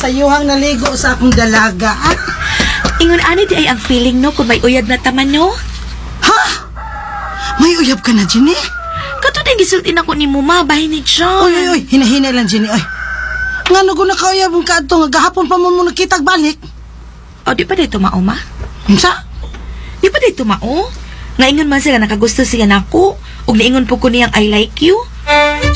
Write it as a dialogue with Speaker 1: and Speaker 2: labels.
Speaker 1: sayuhang naligo sa akong dalaga.
Speaker 2: Ingon ani di ay ang feeling no kung may uyab na taman no?
Speaker 1: Ha? May uyab ka na, Jenny?
Speaker 2: Kato din gisultin ako ni Muma, bahay ni John.
Speaker 1: Oy, hinahinay lang, Jenny, oy. Nga no kung nakauyab ka ito, nga gahapon pa mo nakitag balik.
Speaker 2: O, di pa dito mao, ma?
Speaker 1: Sa?
Speaker 2: Di pa dito mao? Nga ingon man sila nakagusto siya nako, ug niingon po ko niyang I like you.